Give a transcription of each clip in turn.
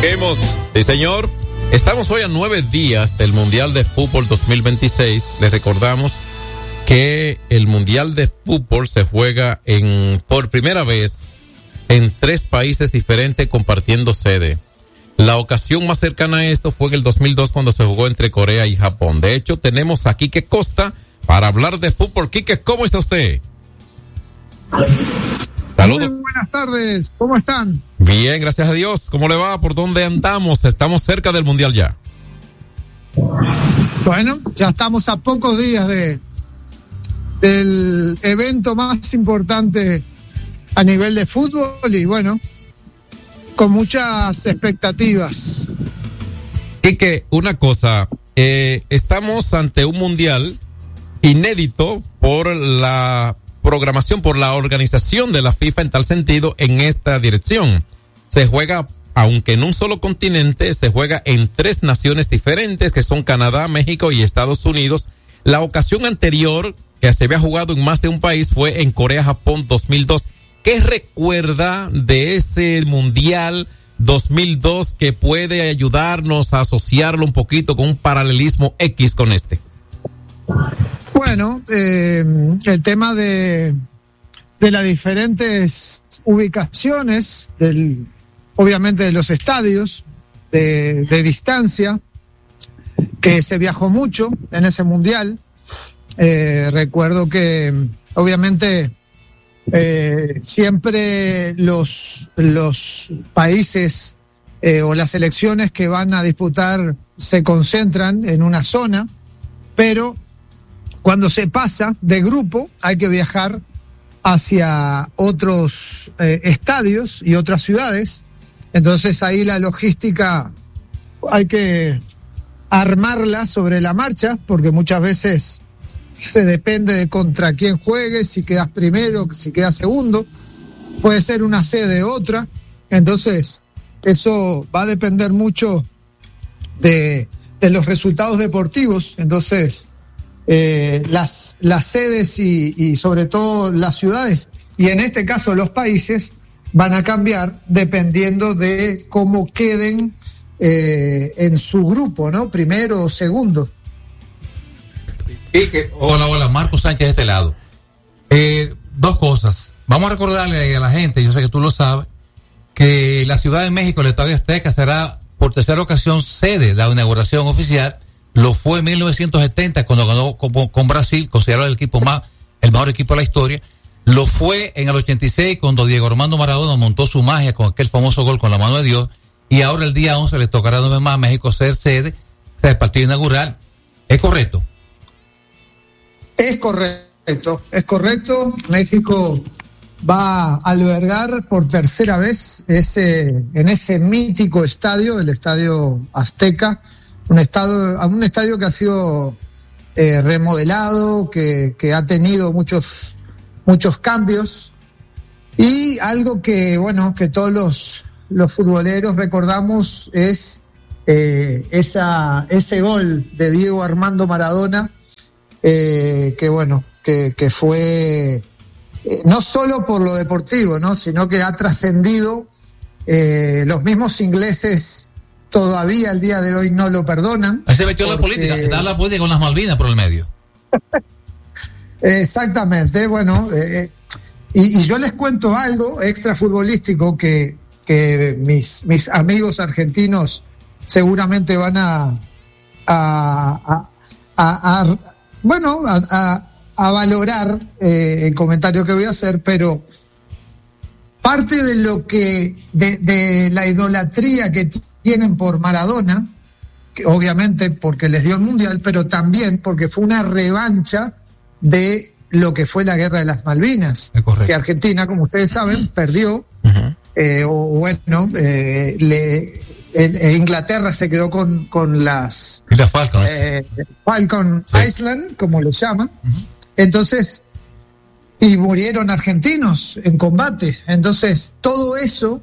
Seguimos. Sí, señor. Estamos hoy a 9 días del Mundial de Fútbol 2026. Les recordamos que el Mundial de Fútbol se juega por primera vez en 3 países diferentes compartiendo sede. La ocasión más cercana a esto fue en el 2002 cuando se jugó entre Corea y Japón. De hecho, tenemos a Quique Costa para hablar de fútbol. Quique, ¿cómo está usted? Saludos. Muy buenas tardes, ¿cómo están? Bien, gracias a Dios. ¿Cómo le va? ¿Por dónde andamos? Estamos cerca del Mundial ya. Bueno, ya estamos a pocos días del evento más importante a nivel de fútbol y bueno, con muchas expectativas. Quique, una cosa, estamos ante un Mundial inédito por la programación, por la organización de la FIFA en tal sentido, en esta dirección. Se juega, aunque en un solo continente, se juega en 3 naciones diferentes, que son Canadá, México y Estados Unidos. La ocasión anterior que se había jugado en más de un país fue en Corea-Japón 2002. ¿Qué recuerda de ese Mundial 2002 que puede ayudarnos a asociarlo un poquito con un paralelismo X con este? Bueno, el tema de las diferentes ubicaciones, obviamente de los estadios, de distancia, que se viajó mucho en ese mundial. Recuerdo que obviamente siempre los países o las selecciones que van a disputar se concentran en una zona, pero cuando se pasa de grupo hay que viajar hacia otros estadios y otras ciudades. Entonces ahí la logística hay que armarla sobre la marcha, porque muchas veces se depende de contra quién juegues, si quedas primero, si quedas segundo, puede ser una sede u otra. Entonces eso va a depender mucho de los resultados deportivos. Entonces las sedes y sobre todo las ciudades, y en este caso los países, van a cambiar dependiendo de cómo queden en su grupo, ¿no? Primero o segundo. Hola, Marco Sánchez de este lado. 2 cosas. Vamos a recordarle a la gente, yo sé que tú lo sabes, que la Ciudad de México, el Estadio Azteca, será por tercera ocasión sede de la inauguración oficial. Lo fue en 1970 cuando ganó con Brasil, considerado el mejor equipo de la historia. Lo fue en el 86 cuando Diego Armando Maradona montó su magia con aquel famoso gol con la mano de Dios. Y ahora el día 11 le tocará una vez más a México ser sede del partido inaugural. ¿Es correcto? Es correcto. México va a albergar por tercera vez en ese mítico estadio, el Estadio Azteca, un estadio que ha sido remodelado, que ha tenido muchos cambios, y algo que todos los futboleros recordamos es ese gol de Diego Armando Maradona, que fue no solo por lo deportivo, ¿no?, sino que ha trascendido. Los mismos ingleses todavía al día de hoy no lo perdonan. Ahí se metió la política, está la política con las Malvinas por el medio. Exactamente, bueno, y yo les cuento algo extra futbolístico que mis amigos argentinos seguramente van a valorar el comentario que voy a hacer, pero parte de lo que de la idolatría que tienen por Maradona, que obviamente porque les dio el mundial, pero también porque fue una revancha de lo que fue la guerra de las Malvinas, que Argentina, como ustedes saben, perdió. Inglaterra se quedó con las Falcons, Falcon Island, como le llaman. Entonces, y murieron argentinos en combate. Entonces, todo eso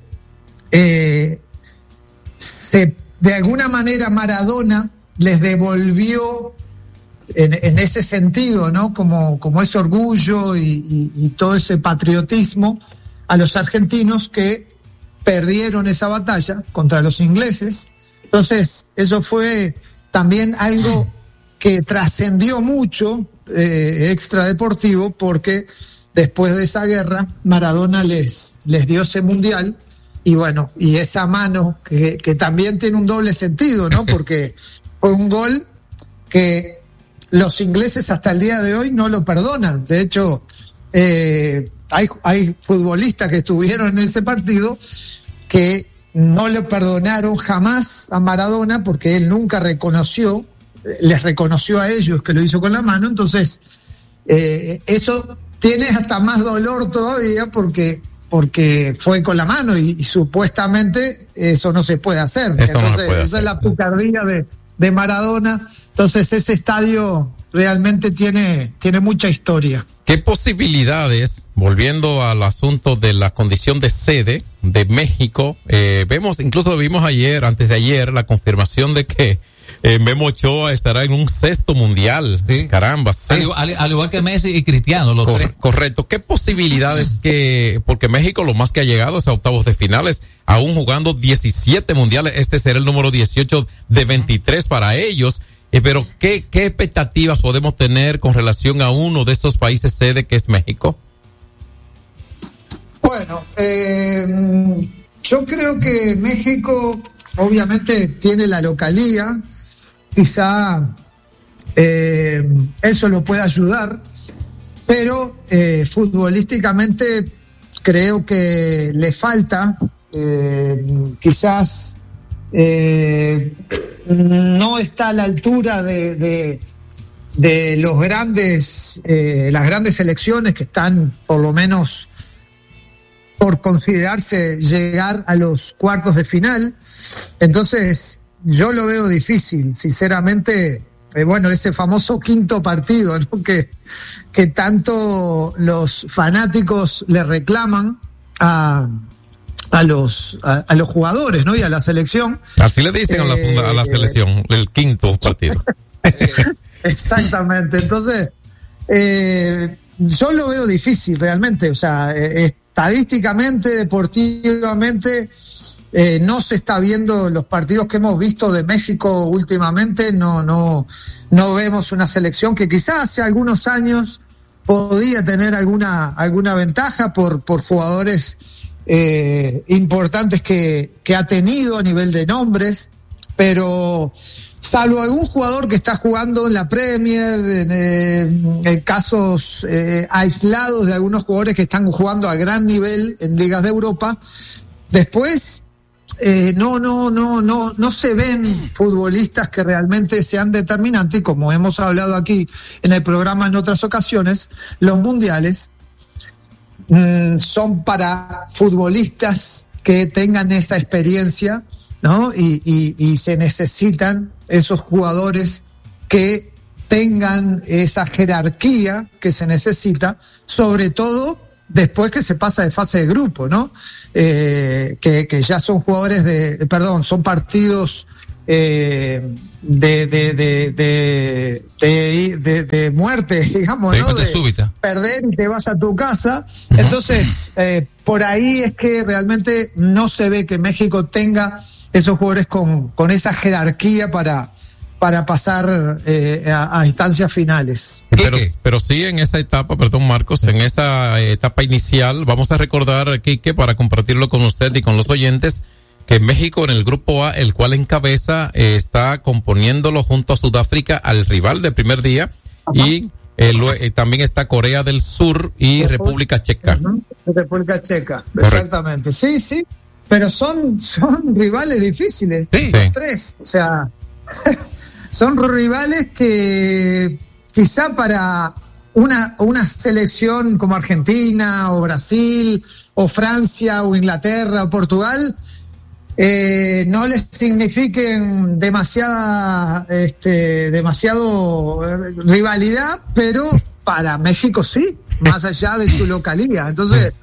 de alguna manera Maradona les devolvió en ese sentido, ¿no? Como ese orgullo y todo ese patriotismo a los argentinos que perdieron esa batalla contra los ingleses. Entonces, eso fue también algo que trascendió mucho, extradeportivo, porque después de esa guerra, Maradona les dio ese mundial, y bueno, y esa mano que también tiene un doble sentido, ¿no? Porque fue un gol que los ingleses hasta el día de hoy no lo perdonan. De hecho, hay futbolistas que estuvieron en ese partido que no le perdonaron jamás a Maradona, porque él nunca les reconoció a ellos que lo hizo con la mano. Entonces, eso tiene hasta más dolor todavía, porque fue con la mano y supuestamente eso no se puede hacer. Entonces, esa es la picardía de Maradona. Entonces, ese estadio realmente tiene mucha historia. ¿Qué posibilidades, volviendo al asunto de la condición de sede de México, vimos antes de ayer, la confirmación de que Memo Ochoa estará en un 6º mundial? Sí. Caramba, al igual que Messi y Cristiano, los tres. Correcto. ¿Qué posibilidades porque México lo más que ha llegado es a octavos de finales, aún jugando 17 mundiales? Este será el número 18 de 23 para ellos. Pero ¿qué expectativas podemos tener con relación a uno de estos países sede que es México? Bueno, yo creo que México obviamente tiene la localía, quizá eso lo puede ayudar, pero futbolísticamente creo que le falta, quizás no está a la altura de los las grandes selecciones que están por lo menos por considerarse llegar a los cuartos de final. Entonces yo lo veo difícil, sinceramente. Bueno, ese famoso quinto partido, ¿no? que tanto los fanáticos le reclaman a los jugadores, ¿no? Y a la selección. Así le dicen a la selección, el quinto partido. Exactamente. Entonces, yo lo veo difícil realmente. O sea, estadísticamente, deportivamente, no se está viendo los partidos que hemos visto de México últimamente. No vemos una selección que quizás hace algunos años podía tener alguna ventaja por jugadores importantes que ha tenido a nivel de nombres, pero salvo algún jugador que está jugando en la Premier, en casos aislados de algunos jugadores que están jugando a gran nivel en ligas de Europa, después no se ven futbolistas que realmente sean determinantes. Y como hemos hablado aquí en el programa en otras ocasiones, los mundiales son para futbolistas que tengan esa experiencia, ¿no? Y se necesitan esos jugadores que tengan esa jerarquía que se necesita, sobre todo después que se pasa de fase de grupo, ¿no? Que ya son jugadores son partidos de muerte, digamos, ¿no? De súbita. Perder y te vas a tu casa. Uh-huh. Entonces, por ahí es que realmente no se ve que México tenga esos jugadores con esa jerarquía para pasar a instancias finales. Pero sí en esa etapa, Marcos, en esa etapa inicial, vamos a recordar, Quique, para compartirlo con usted y con los oyentes, que México en el grupo A, el cual encabeza, está componiéndolo junto a Sudáfrica, al rival del primer día. Ajá. Y también está Corea del Sur y República Checa. República Checa, exactamente. Sí, pero son rivales difíciles, los tres. O sea, son rivales que quizá para una selección como Argentina o Brasil o Francia o Inglaterra o Portugal no les signifiquen demasiado rivalidad, pero para México sí, más allá de su localía. Entonces,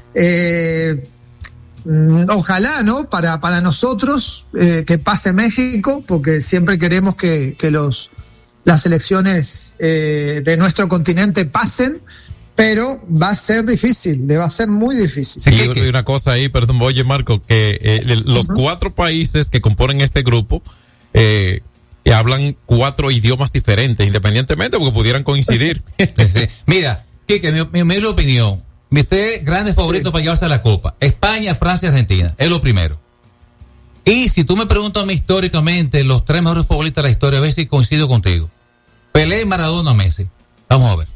ojalá, ¿no? Para nosotros que pase México, porque siempre queremos que las selecciones de nuestro continente pasen, pero va a ser difícil, le va a ser muy difícil. Sí, y una cosa ahí, perdón, oye Marco, que los 4 países que componen este grupo hablan 4 idiomas diferentes, independientemente, porque pudieran coincidir. Sí. Mira, Quique, mi opinión, mis 3 grandes favoritos para llevarse a la Copa: España, Francia, Argentina, es lo primero. Y si tú me preguntas a mí históricamente, los 3 mejores favoritos de la historia, a ver si coincido contigo: Pelé, Maradona, Messi. Vamos a ver.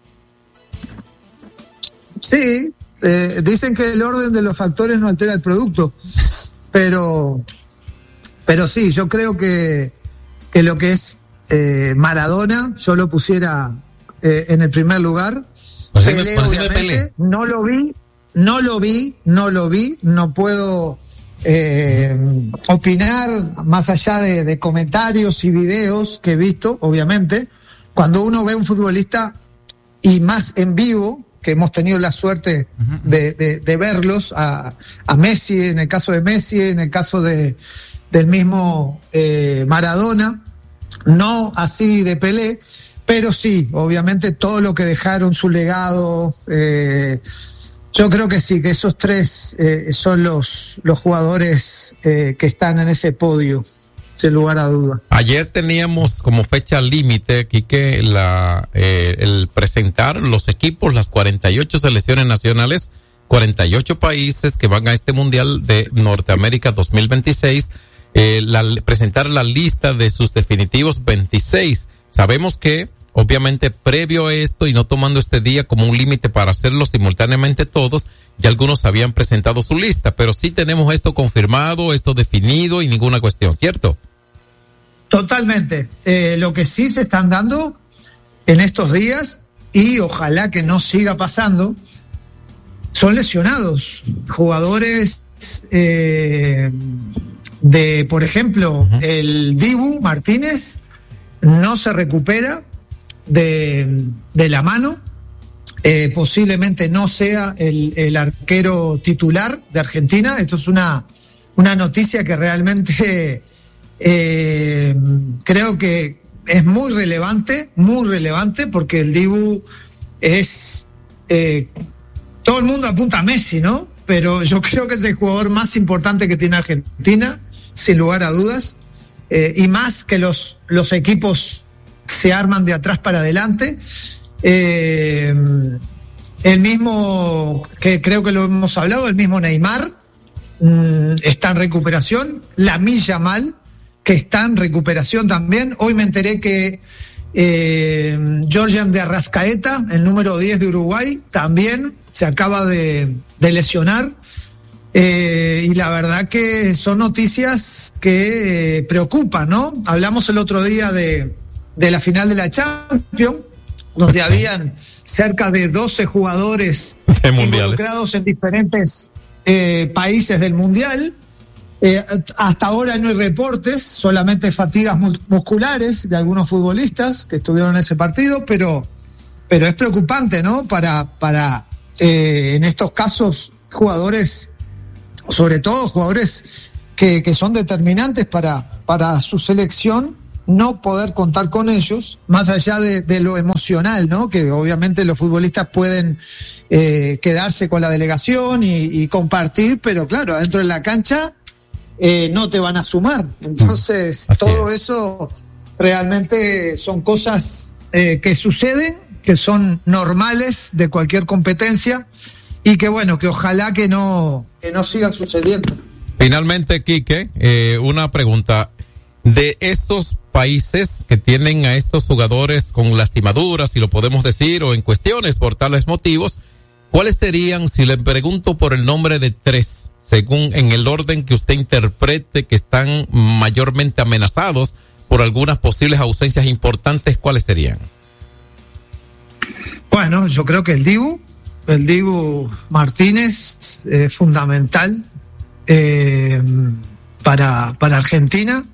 Sí, dicen que el orden de los factores no altera el producto, pero sí, yo creo que lo que es Maradona, yo lo pusiera en el primer lugar. Pelé, obviamente, no lo vi, no puedo opinar más allá de comentarios y videos que he visto, obviamente. Cuando uno ve a un futbolista, y más en vivo, que hemos tenido la suerte de verlos, a Messi, en el caso de Messi, en el caso del mismo Maradona, no así de Pelé, pero sí, obviamente todo lo que dejaron, su legado, yo creo que sí, que esos 3 son los jugadores que están en ese podio, sin lugar a duda. Ayer teníamos como fecha límite, Quique, el presentar los equipos, las 48 selecciones nacionales, 48 países que van a este Mundial de Norteamérica 2026, presentar la lista de sus definitivos 26. Sabemos que, obviamente, previo a esto y no tomando este día como un límite para hacerlo simultáneamente todos, ya algunos habían presentado su lista, pero sí tenemos esto confirmado, esto definido y ninguna cuestión, ¿cierto? Totalmente. Lo que sí se están dando en estos días, y ojalá que no siga pasando, son lesionados. Jugadores por ejemplo, el Dibu Martínez no se recupera de la mano. Posiblemente no sea el arquero titular de Argentina. Esto es una noticia que realmente creo que es muy relevante, porque el Dibu es todo el mundo apunta a Messi, ¿no? Pero yo creo que es el jugador más importante que tiene Argentina, sin lugar a dudas, y más que los equipos se arman de atrás para adelante. El mismo, que creo que lo hemos hablado, el mismo Neymar está en recuperación, Lamine Yamal, que está en recuperación también. Hoy me enteré que Georgian de Arrascaeta, el número 10 de Uruguay, también se acaba de lesionar. Y la verdad que son noticias que preocupan, ¿no? Hablamos el otro día de la final de la Champions, donde habían cerca de 12 jugadores involucrados en diferentes países del Mundial. Hasta ahora no hay reportes, solamente fatigas musculares de algunos futbolistas que estuvieron en ese partido, pero es preocupante, ¿no? Para en estos casos, jugadores, sobre todo jugadores que son determinantes para su selección, no poder contar con ellos, más allá de lo emocional, ¿no? Que obviamente los futbolistas pueden quedarse con la delegación y compartir, pero claro, adentro de la cancha no te van a sumar. Entonces, todo eso realmente son cosas que suceden, que son normales de cualquier competencia, y que bueno, que ojalá que no sigan sucediendo. Finalmente, Quique, una pregunta. De estos países que tienen a estos jugadores con lastimaduras, si lo podemos decir, o en cuestiones por tales motivos, ¿cuáles serían, si le pregunto por el nombre de 3, según en el orden que usted interprete, que están mayormente amenazados por algunas posibles ausencias importantes, cuáles serían? Bueno, yo creo que el Dibu Martínez es fundamental para Argentina.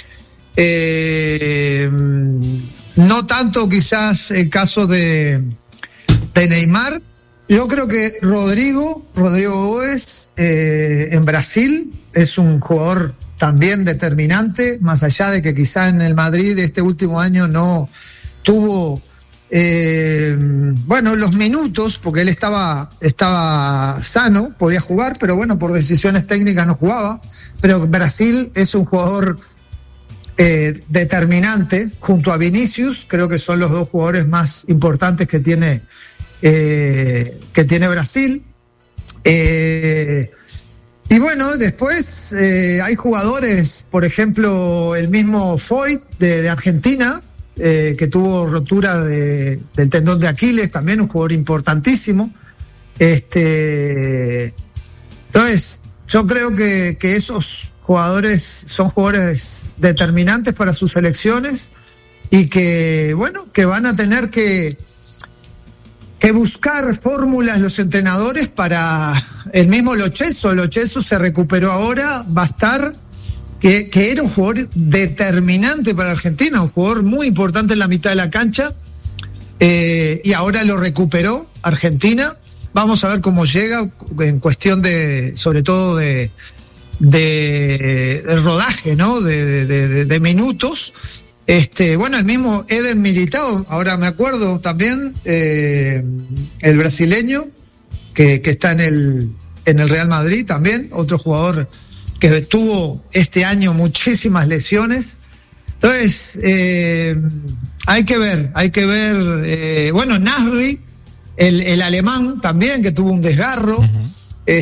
No tanto quizás el caso de Neymar. Yo creo que Rodrigo Góez en Brasil es un jugador también determinante, más allá de que quizá en el Madrid este último año no tuvo bueno, los minutos, porque él estaba sano, podía jugar, pero bueno, por decisiones técnicas no jugaba. Pero Brasil es un jugador determinante, junto a Vinicius, creo que son los dos jugadores más importantes que tiene Brasil. Y bueno, después hay jugadores, por ejemplo, el mismo Foyt de Argentina, que tuvo rotura del tendón de Aquiles, también un jugador importantísimo. Entonces, yo creo que esos jugadores son jugadores determinantes para sus selecciones y que, bueno, que van a tener que buscar fórmulas los entrenadores para el mismo Lo Celso se recuperó ahora, va a estar, que era un jugador determinante para Argentina, un jugador muy importante en la mitad de la cancha, y ahora lo recuperó Argentina. Vamos a ver cómo llega en cuestión de, sobre todo de rodaje, ¿no? De minutos. Bueno, el mismo Eden Militao, ahora me acuerdo también, el brasileño, que está en el Real Madrid también, otro jugador que tuvo este año muchísimas lesiones. Entonces, hay que ver, bueno, Nasri, el alemán también, que tuvo un desgarro. Uh-huh.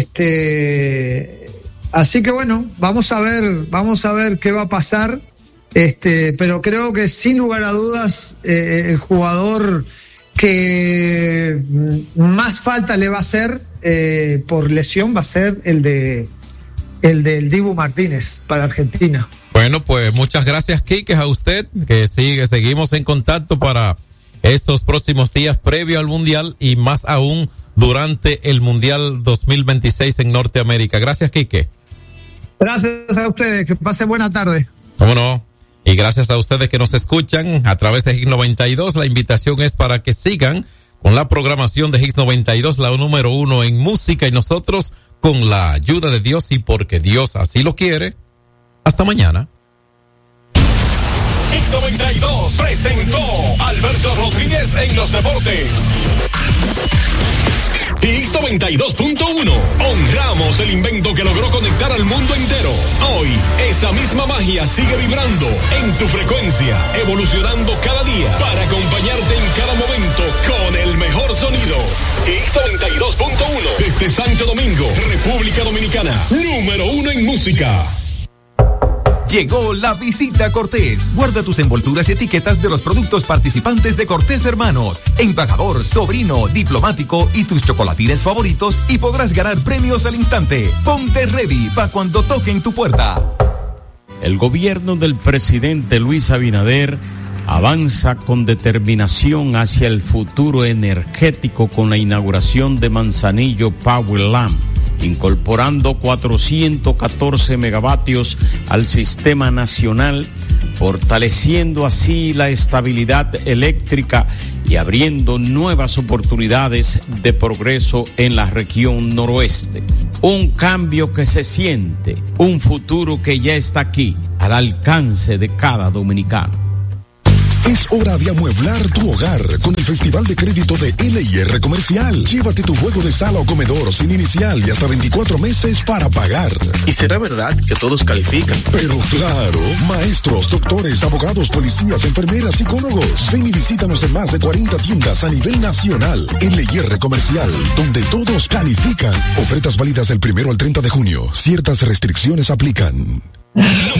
Así que bueno, vamos a ver qué va a pasar. Pero creo que sin lugar a dudas el jugador que más falta le va a hacer por lesión va a ser el del Dibu Martínez para Argentina. Bueno, pues muchas gracias, Quique, a usted, que seguimos en contacto para estos próximos días previo al Mundial y más aún durante el Mundial 2026 en Norteamérica. Gracias, Quique. Gracias a ustedes, que pasen buena tarde. ¿Cómo no? Y gracias a ustedes que nos escuchan a través de Hits 92. La invitación es para que sigan con la programación de Hits 92, la número 1 en música, y nosotros, con la ayuda de Dios y porque Dios así lo quiere, hasta mañana. Hits 92 presentó Alberto Rodríguez en los deportes. Hits 92.1. Honramos el invento que logró conectar al mundo entero. Hoy, esa misma magia sigue vibrando en tu frecuencia, evolucionando cada día para acompañarte en cada momento con el mejor sonido. Hits 92.1. Desde Santo Domingo, República Dominicana. Número 1 en música. Llegó la visita Cortés. Guarda tus envolturas y etiquetas de los productos participantes de Cortés Hermanos, embajador, sobrino, diplomático y tus chocolatines favoritos, y podrás ganar premios al instante. Ponte ready para cuando toquen tu puerta. El gobierno del presidente Luis Abinader avanza con determinación hacia el futuro energético con la inauguración de Manzanillo Power Lamp, incorporando 414 megavatios al sistema nacional, fortaleciendo así la estabilidad eléctrica y abriendo nuevas oportunidades de progreso en la región noroeste. Un cambio que se siente, un futuro que ya está aquí, al alcance de cada dominicano. Es hora de amueblar tu hogar con el Festival de Crédito de LIR Comercial. Llévate tu juego de sala o comedor sin inicial y hasta 24 meses para pagar. ¿Y será verdad que todos califican? Pero claro, maestros, doctores, abogados, policías, enfermeras, psicólogos. Ven y visítanos en más de 40 tiendas a nivel nacional. LIR Comercial, donde todos califican. Ofertas válidas del 1 al 30 de junio. Ciertas restricciones aplican.